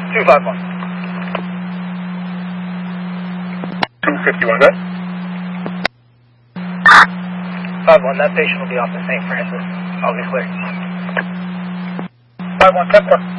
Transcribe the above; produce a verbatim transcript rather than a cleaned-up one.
two five one. two fifty-one, good? five one, that patient will be off to Saint Francis. I'll be clear. five one, ten four.